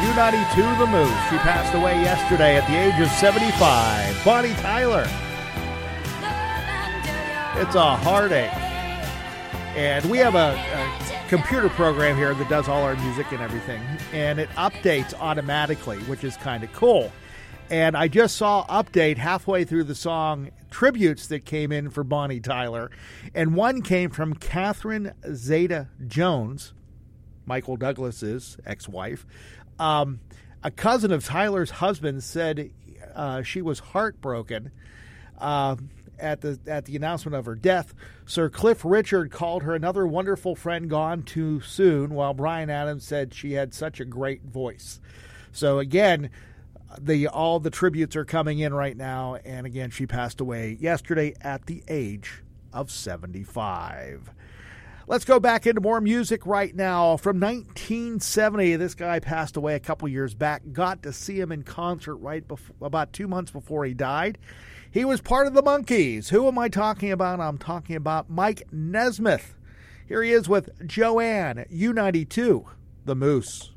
U92 The Moose. She passed away yesterday at the age of 75. Bonnie Tyler. It's a heartache. And we have a computer program here that does all our music and everything. And it updates automatically, which is kind of cool. And I just saw update halfway through the song tributes that came in for Bonnie Tyler. And one came from Catherine Zeta-Jones, Michael Douglas's ex-wife. A cousin of Tyler's husband said she was heartbroken at the announcement of her death. Sir Cliff Richard called her another wonderful friend gone too soon, while Bryan Adams said she had such a great voice. So again, all the tributes are coming in right now, and again, she passed away yesterday at the age of 75. Let's go back into more music right now. From 1970, this guy passed away a couple years back. Got to see him in concert about 2 months before he died. He was part of the Monkees. Who am I talking about? I'm talking about Mike Nesmith. Here he is with Joanne, U92, The Moose.